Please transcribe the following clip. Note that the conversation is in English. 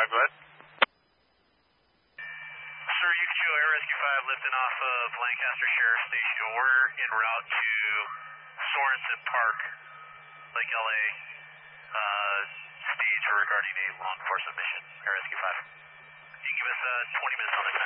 5, go ahead. Sir, you can show Air Rescue 5 lifting off of Lancaster Sheriff Station. We're en route to Sorensen Park, Lake LA, stage regarding a law enforcement mission. Air Rescue 5. You can give us 20 minutes on the